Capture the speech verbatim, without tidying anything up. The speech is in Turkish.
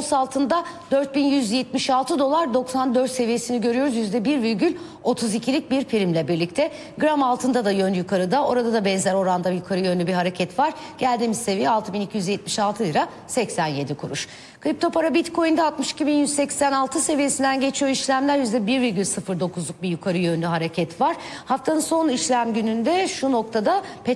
ons altında dört bin yüz yetmiş altı dolar doksan dört seviyesini görüyoruz. yüzde bir virgül otuz ikilik bir primle birlikte. Gram altında da yön yukarıda. Orada da benzer oranda yukarı yönlü bir hareket var. Geldiğimiz seviye altı bin iki yüz yetmiş altı lira seksen yedi kuruş. Kripto para Bitcoin'de altmış iki bin yüz seksen altı seviyesinden geçiyor işlemler. yüzde bir virgül sıfır dokuzluk bir yukarı yönlü hareket var. Haftanın son işlem gününde şu noktada